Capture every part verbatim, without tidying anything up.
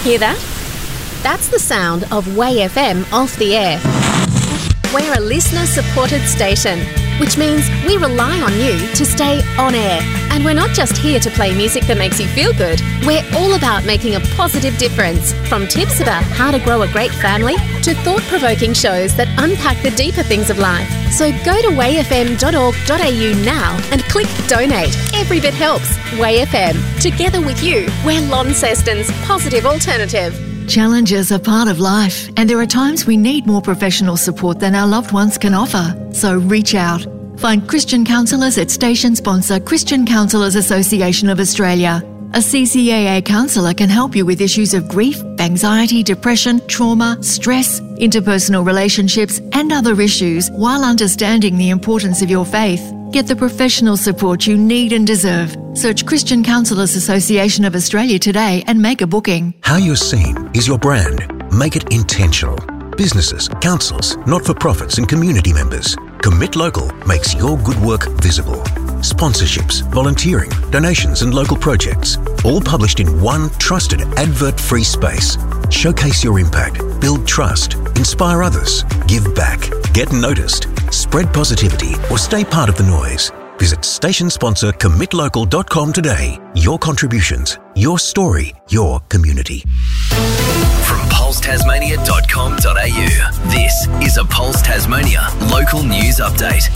Hear that? That's the sound of Way F M off the air. We're a listener-supported station, which means we rely on you to stay on air. And we're not just here to play music that makes you feel good. We're all about making a positive difference, from tips about how to grow a great family to thought-provoking shows that unpack the deeper things of life. So go to way f m dot org dot a u now and click donate. Every bit helps. Way F M. Together with you, we're Launceston's positive alternative. Challenges are part of life, and there are times we need more professional support than our loved ones can offer. So reach out. Find Christian counsellors at station sponsor Christian Counsellors Association of Australia. A C C A A counsellor can help you with issues of grief, anxiety, depression, trauma, stress, interpersonal relationships, and other issues, while understanding the importance of your faith. Get the professional support you need and deserve. Search Christian Counsellors Association of Australia today and make a booking. How you're seen is your brand. Make it intentional. Businesses, councils, not-for-profits and community members. Commit Local makes your good work visible. Sponsorships, volunteering, donations and local projects, all published in one trusted advert-free space. Showcase your impact, build trust, inspire others, give back, get noticed, spread positivity or stay part of the noise. Visit station sponsor commit local dot com today. Your contributions, your story, your community. From pulse tasmania dot com dot a u, this is a Pulse Tasmania local news update.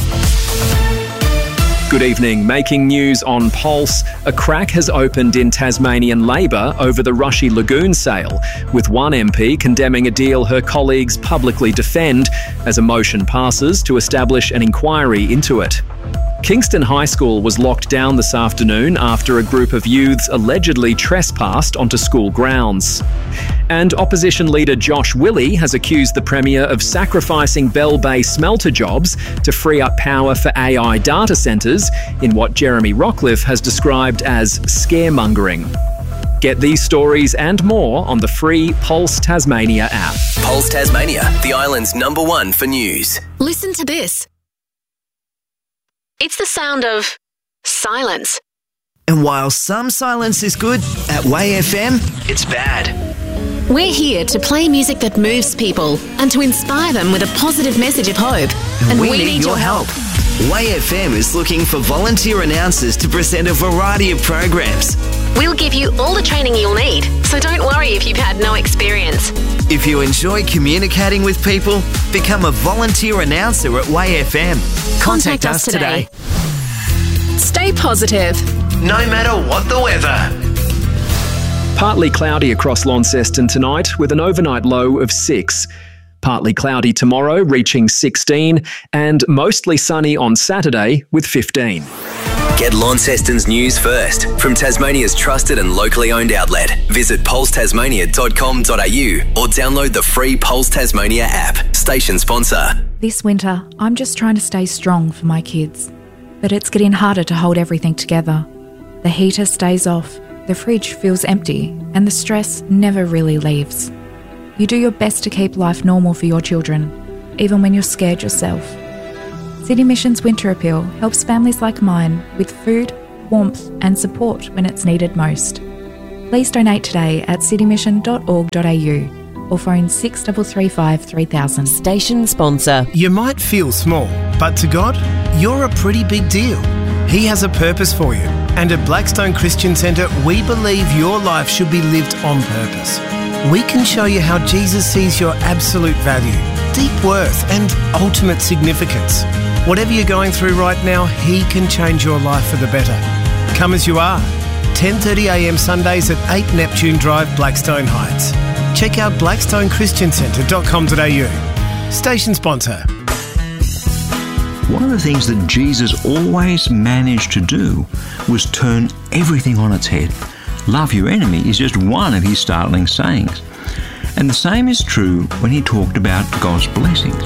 Good evening. Making news on Pulse, a crack has opened in Tasmanian Labor over the Rushy Lagoon sale, with one M P condemning a deal her colleagues publicly defend as a motion passes to establish an inquiry into it. Kingston High School was locked down this afternoon after a group of youths allegedly trespassed onto school grounds. And opposition leader Josh Willey has accused the Premier of sacrificing Bell Bay smelter jobs to free up power for A I data centres in what Jeremy Rockcliffe has described as scaremongering. Get these stories and more on the free Pulse Tasmania app. Pulse Tasmania, the island's number one for news. Listen to this. It's the sound of silence. And while some silence is good, at Way F M, It's bad. We're here to play music that moves people and to inspire them with a positive message of hope. and we, need, your help. Way F M is looking for volunteer announcers to present a variety of programs. We'll give you all the training you'll need, so don't worry if you've had no experience. If you enjoy communicating with people, become a volunteer announcer at Way F M. Contact us today. Stay positive. No matter what the weather. Partly cloudy across Launceston tonight with an overnight low of six. Partly cloudy tomorrow, reaching sixteen, and mostly sunny on Saturday with fifteen. Get Launceston's news first from Tasmania's trusted and locally owned outlet. Visit pulse tasmania dot com dot a u or download the free Pulse Tasmania app. Station sponsor. This winter, I'm just trying to stay strong for my kids. But it's getting harder to hold everything together. The heater stays off, the fridge feels empty, and the stress never really leaves. You do your best to keep life normal for your children, even when you're scared yourself. City Mission's Winter Appeal helps families like mine with food, warmth and support when it's needed most. Please donate today at city mission dot org dot a u or phone six three three five three thousand. Station sponsor. You might feel small, but to God, you're a pretty big deal. He has a purpose for you. And at Blackstone Christian Centre, we believe your life should be lived on purpose. We can show you how Jesus sees your absolute value, deep worth and ultimate significance. Whatever you're going through right now, He can change your life for the better. Come as you are. ten thirty a m Sundays at eight Neptune Drive, Blackstone Heights. Check out blackstone christian centre dot com dot a u. Station sponsor. One of the things that Jesus always managed to do was turn everything on its head. Love your enemy is just one of his startling sayings. And the same is true when he talked about God's blessings.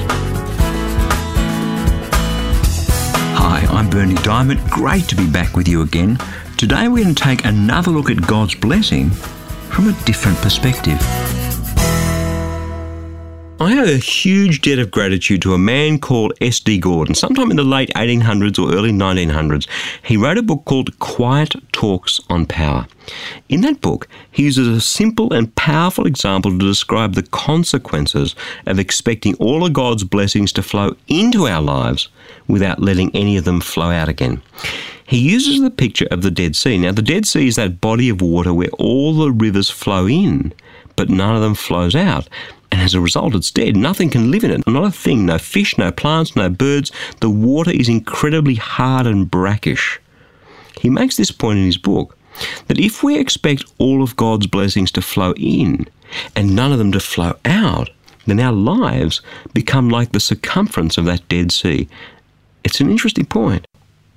Hi, I'm Bernie Diamond. Great to be back with you again. Today we're going to take another look at God's blessing from a different perspective. I owe a huge debt of gratitude to a man called S D Gordon. Sometime in the late eighteen hundreds or early nineteen hundreds, he wrote a book called Quiet Talks on Power. In that book, he uses a simple and powerful example to describe the consequences of expecting all of God's blessings to flow into our lives without letting any of them flow out again. He uses the picture of the Dead Sea. Now, the Dead Sea is that body of water where all the rivers flow in, but none of them flows out. And as a result, it's dead. Nothing can live in it. Not a thing. No fish, no plants, no birds. The water is incredibly hard and brackish. He makes this point in his book, that if we expect all of God's blessings to flow in and none of them to flow out, then our lives become like the circumference of that Dead Sea. It's an interesting point.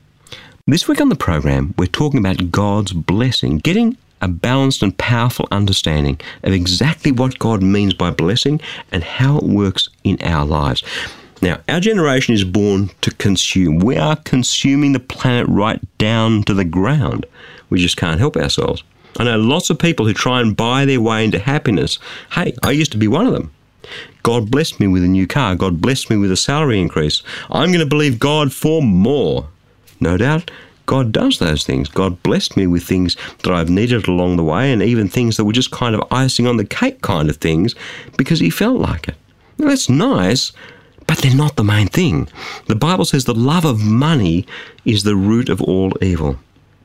This week on the program, we're talking about God's blessing, getting a balanced and powerful understanding of exactly what God means by blessing and how it works in our lives. Now, our generation is born to consume. We are consuming the planet right down to the ground. We just can't help ourselves. I know lots of people who try and buy their way into happiness. Hey, I used to be one of them. God blessed me with a new car. God blessed me with a salary increase. I'm going to believe God for more. No doubt, God does those things. God blessed me with things that I've needed along the way, and even things that were just kind of icing on the cake kind of things because he felt like it. Now, that's nice, but they're not the main thing. The Bible says the love of money is the root of all evil.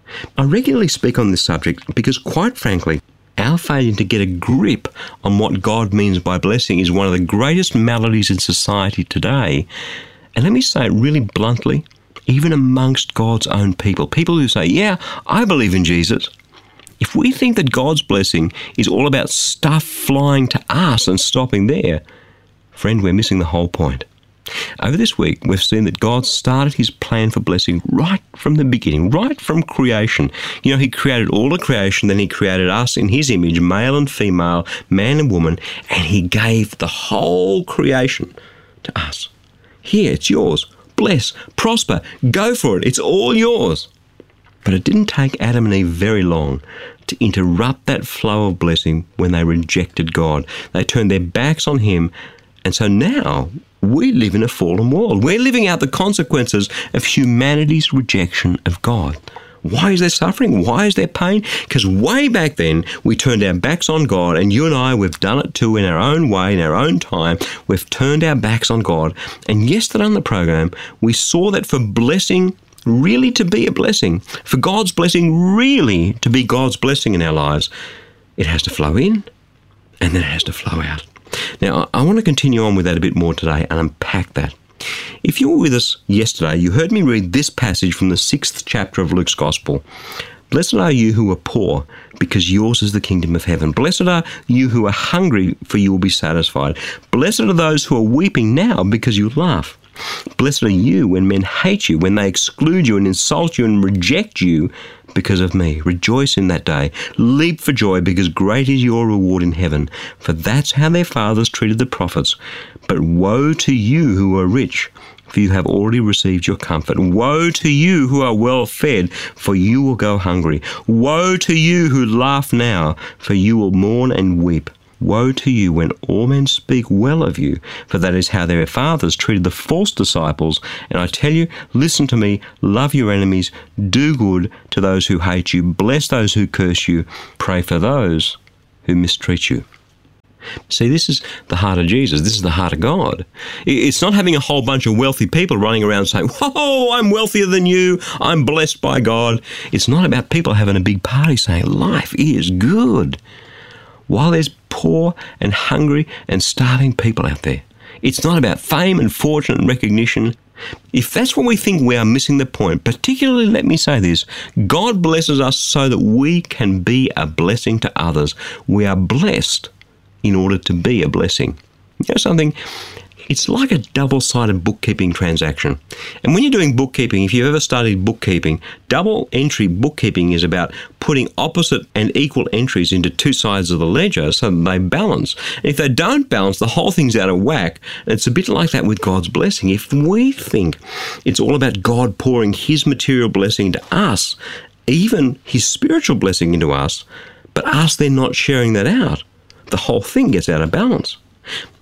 I regularly speak on this subject because, quite frankly, our failure to get a grip on what God means by blessing is one of the greatest maladies in society today. And let me say it really bluntly, even amongst God's own people, people who say, yeah, I believe in Jesus. If we think that God's blessing is all about stuff flying to us and stopping there, friend, we're missing the whole point. Over this week, we've seen that God started his plan for blessing right from the beginning, right from creation. You know, he created all of creation, then he created us in his image, male and female, man and woman, and he gave the whole creation to us. Here, it's yours. Bless, prosper, go for it. It's all yours. But it didn't take Adam and Eve very long to interrupt that flow of blessing when they rejected God. They turned their backs on him, and so now we live in a fallen world. We're living out the consequences of humanity's rejection of God. Why is there suffering? Why is there pain? Because way back then, we turned our backs on God, and you and I, we've done it too in our own way, in our own time. We've turned our backs on God. And yesterday on the program, we saw that for blessing really to be a blessing, for God's blessing really to be God's blessing in our lives, it has to flow in, and then it has to flow out. Now, I want to continue on with that a bit more today and unpack that. If you were with us yesterday, you heard me read this passage from the sixth chapter of Luke's Gospel. Blessed are you who are poor, because yours is the kingdom of heaven. Blessed are you who are hungry, for you will be satisfied. Blessed are those who are weeping now, because you laugh. Blessed are you when men hate you, when they exclude you and insult you and reject you because of me. Rejoice in that day. Leap for joy, because great is your reward in heaven. For that's how their fathers treated the prophets. But woe to you who are rich, for you have already received your comfort. Woe to you who are well fed, for you will go hungry. Woe to you who laugh now, for you will mourn and weep. Woe to you when all men speak well of you, for that is how their fathers treated the false disciples. And I tell you, listen to me, love your enemies, do good to those who hate you, bless those who curse you, pray for those who mistreat you. See, this is the heart of Jesus. This is the heart of God. It's not having a whole bunch of wealthy people running around saying, whoa, I'm wealthier than you, I'm blessed by God. It's not about people having a big party saying, life is good, while there's poor and hungry and starving people out there. It's not about fame and fortune and recognition. If that's what we think, we are missing the point. Particularly, let me say this, God blesses us so that we can be a blessing to others. We are blessed in order to be a blessing. You know something? It's like a double-sided bookkeeping transaction. And when you're doing bookkeeping, if you've ever studied bookkeeping, double entry bookkeeping is about putting opposite and equal entries into two sides of the ledger so that they balance. And if they don't balance, the whole thing's out of whack. And it's a bit like that with God's blessing. If we think it's all about God pouring his material blessing into us, even his spiritual blessing into us, but us then not sharing that out, the whole thing gets out of balance.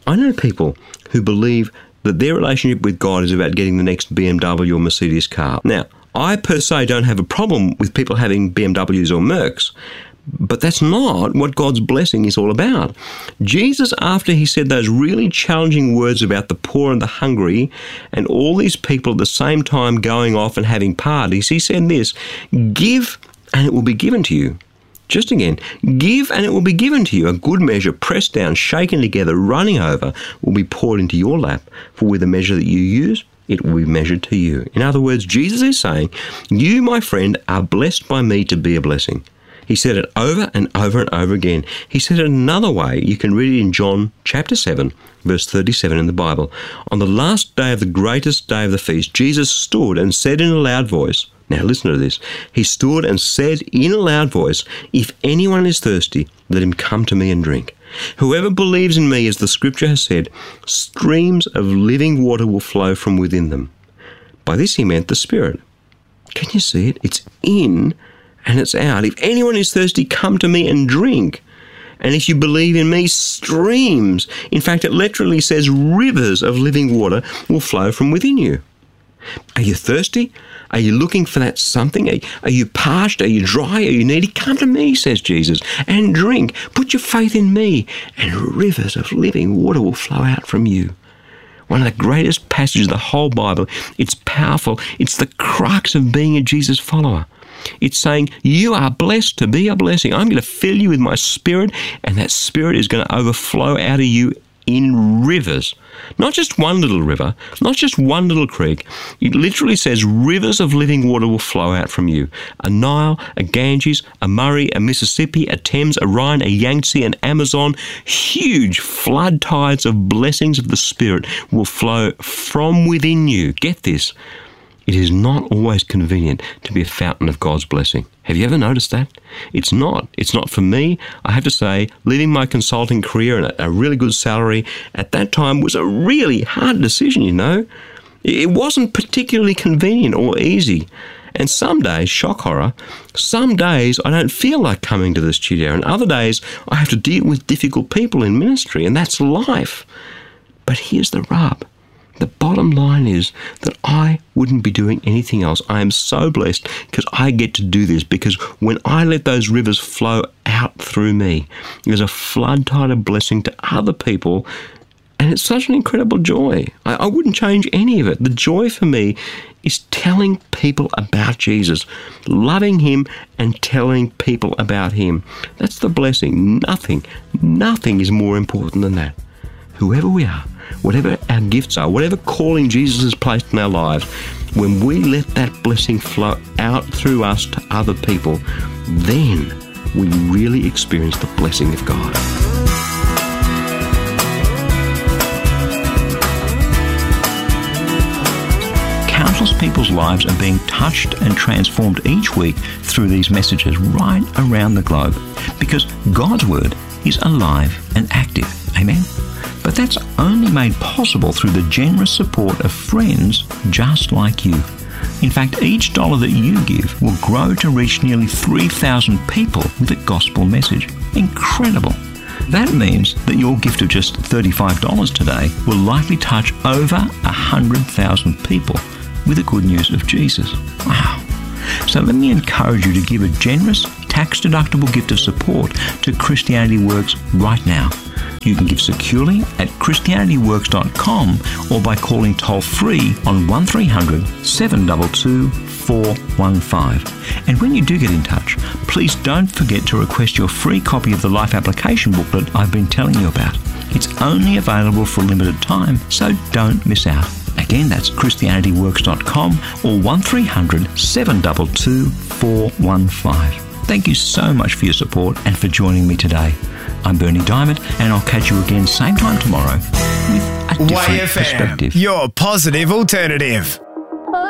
I know people who believe that their relationship with God is about getting the next B M W or Mercedes car. Now, I per se don't have a problem with people having B M Ws or Mercs, but that's not what God's blessing is all about. Jesus, after he said those really challenging words about the poor and the hungry and all these people at the same time going off and having parties, he said this, "Give and it will be given to you." Just again, give and it will be given to you. A good measure, pressed down, shaken together, running over, will be poured into your lap. For with the measure that you use, it will be measured to you. In other words, Jesus is saying, you, my friend, are blessed by me to be a blessing. He said it over and over and over again. He said it another way. You can read it in John chapter seven, verse thirty-seven in the Bible. On the last day of the greatest day of the feast, Jesus stood and said in a loud voice, now listen to this, he stood and said in a loud voice, if anyone is thirsty, let him come to me and drink. Whoever believes in me, as the scripture has said, streams of living water will flow from within them. By this he meant the Spirit. Can you see it? It's in and it's out. If anyone is thirsty, come to me and drink. And if you believe in me, streams, in fact it literally says rivers of living water will flow from within you. Are you thirsty? Are you looking for that something? Are, are you parched? Are you dry? Are you needy? Come to me, says Jesus, and drink. Put your faith in me, and rivers of living water will flow out from you. One of the greatest passages of the whole Bible. It's powerful. It's the crux of being a Jesus follower. It's saying, you are blessed to be a blessing. I'm going to fill you with my Spirit, and that Spirit is going to overflow out of you in rivers. Not just one little river, not just one little creek. It literally says rivers of living water will flow out from you. A Nile, a Ganges, a Murray, a Mississippi, a Thames, a Rhine, a Yangtze, an Amazon. Huge flood tides of blessings of the Spirit will flow from within you. Get this. It is not always convenient to be a fountain of God's blessing. Have you ever noticed that? It's not. It's not for me. I have to say, leaving my consulting career and a really good salary at that time was a really hard decision, you know. It wasn't particularly convenient or easy. And some days, shock horror, some days I don't feel like coming to the studio, and other days I have to deal with difficult people in ministry, and that's life. But here's the rub. The bottom line is that I wouldn't be doing anything else. I am so blessed because I get to do this, because when I let those rivers flow out through me, there's a flood tide of blessing to other people, and it's such an incredible joy. I, I wouldn't change any of it. The joy for me is telling people about Jesus, loving him and telling people about him. That's the blessing. Nothing, nothing is more important than that. Whoever we are, whatever our gifts are, whatever calling Jesus has placed in our lives, when we let that blessing flow out through us to other people, then we really experience the blessing of God. Countless people's lives are being touched and transformed each week through these messages right around the globe, because God's Word is alive and active. Amen? But that's only made possible through the generous support of friends just like you. In fact, each dollar that you give will grow to reach nearly three thousand people with a gospel message. Incredible. That means that your gift of just thirty-five dollars today will likely touch over one hundred thousand people with the good news of Jesus. Wow. So let me encourage you to give a generous, tax-deductible gift of support to Christianity Works right now. You can give securely at christianity works dot com or by calling toll-free on one three hundred, seven two two, four one five. And when you do get in touch, please don't forget to request your free copy of the Life Application Booklet I've been telling you about. It's only available for a limited time, so don't miss out. Again, that's christianity works dot com or one three hundred, seven two two, four one five. Thank you so much for your support and for joining me today. I'm Bernie Diamond, and I'll catch you again same time tomorrow with a different perspective. Your positive alternative.